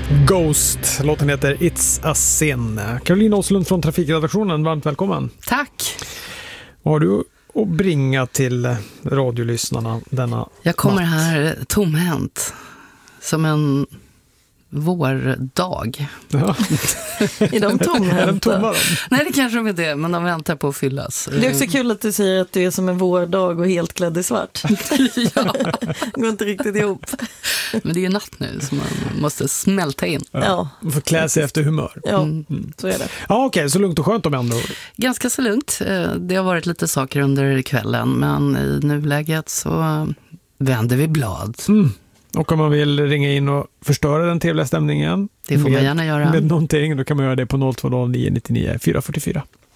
Ghost. Låten heter It's a Sin. Caroline Åslund från Trafikredaktionen, varmt välkommen. Tack. Vad har du att bringa till radiolyssnarna denna Jag kommer natt? här tomhänt som en vårdag. Ja. Är de tomhänta? Är de tomma? Nej, det kanske de inte är, men de väntar på att fyllas. Det är också kul att du säger att du är som en vårdag och helt klädd i svart. Ja, Det går inte riktigt ihop. men det är ju natt nu så man måste smälta in. Ja, Man får klä sig efter humör. ja så är det. Ja, okej, så lugnt och skönt om ändå. Ganska så lugnt. Det har varit lite saker under kvällen, men i nuläget så vänder vi blad. Och om man vill ringa in och förstöra den trevliga stämningen, Det får man gärna göra. med någonting, då kan man göra det på 020 999 444.